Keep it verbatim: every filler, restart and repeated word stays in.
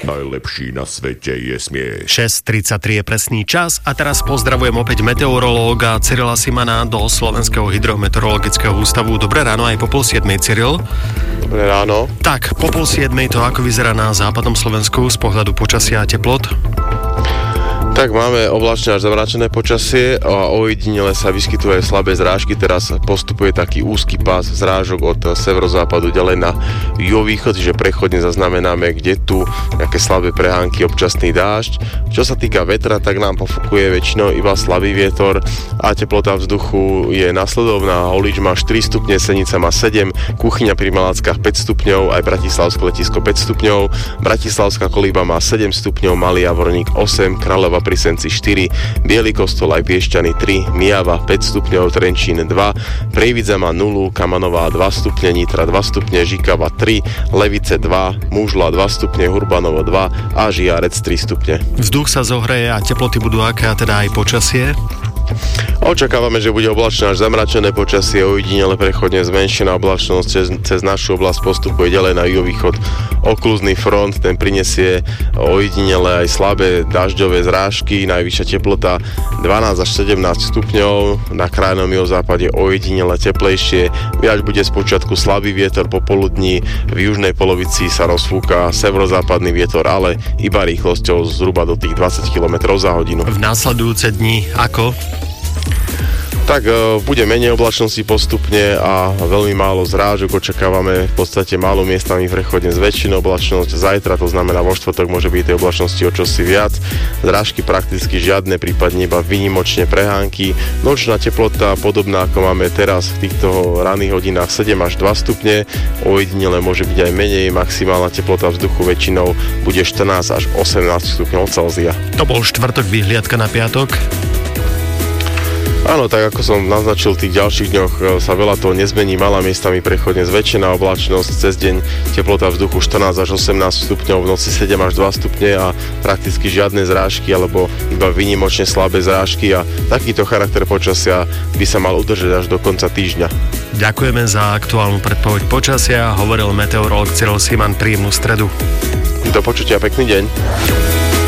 Najlepší na svete je smiech. šesť tridsaťtri je presný čas a teraz pozdravujem opäť meteorológa Cyrila Simana do Slovenského hydrometeorologického ústavu. Dobré ráno aj po pol siedmej, Cyril. Dobré ráno. Tak, po pol siedmej to ako vyzerá na západnom Slovensku z pohľadu počasia a teplot? Tak máme oblačné až zamračené počasie a ojedinele sa vyskytujú aj slabé zrážky. Teraz postupuje taký úzky pás zrážok od severozápadu ďalej na juhovýchod, že prechodne zaznamenáme, kde tu nejaké slabé prehánky, občasný dážď. Čo sa týka vetra, tak nám pofúkuje väčšinou iba slabý vietor a teplota vzduchu je nasledovná. Holič má štyri stupne, Senica má sedem, Kuchyňa pri Malackách päť stupňov, aj Bratislavské letisko päť stupňov, Bratislavská Kolíba má sedem stupňov, Malý Javorník osem, Kráľova pri Senci štyri, Biely Kostol aj Piešťany tri, Mijava päť stupňov, Trenčín dva, Prievidza má nulu, Kamanová dva stupne, Nitra dva stupne, Žikava tri, Levice dva, Múžla dva stupne, Hurbanovo dva a Žiarec tri stupne. Vzduch sa zohreje a teploty budú aké, a teda aj počasie? Očakávame, že bude oblačné až zamračené počasie, ojedinele prechodne zmenšená oblačnosť cez, cez našu oblasť postupuje ďalej na juhovýchod okluzný front, ten prinesie ojedinele aj slabé dažďové zrážky, najvyššia teplota dvanásť až sedemnásť stupňov, na krajnom juhozápade ojedinele teplejšie, viac bude spočiatku slabý vietor, popoludní v južnej polovici sa rozfúka severozápadný vietor, ale iba rýchlosťou zhruba do tých dvadsať kilometrov za hodinu. V následujúce dni ako? Tak e, bude menej oblačnosti postupne a veľmi málo zrážok. Očakávame v podstate málo miestami prechodne zväčšenú oblačnosť. Zajtra, to znamená vo štvrtok, môže byť tej oblačnosti o čosi viac. Zrážky prakticky žiadne, prípadne iba výnimočne prehánky. Nočná teplota podobná ako máme teraz v týchto ranných hodinách sedem až dva stupne. Ojedinele môže byť aj menej. Maximálna teplota vzduchu väčšinou bude štrnásť až osemnásť stupňov Celzia. To bol štvrtok, vyhliadka na piatok. Áno, tak ako som naznačil, v tých ďalších dňoch sa veľa toho nezmení, malá miestami prechodne zväčšená oblačnosť, cez deň teplota vzduchu štrnásť až osemnásť stupňov, v noci sedem až dva stupne a prakticky žiadne zrážky alebo iba výnimočne slabé zrážky a takýto charakter počasia by sa mal udržať až do konca týždňa. Ďakujeme za aktuálnu predpoveď počasia, hovoril meteorológ Cyril Siman, príjemnú stredu. Do počutia, pekný deň.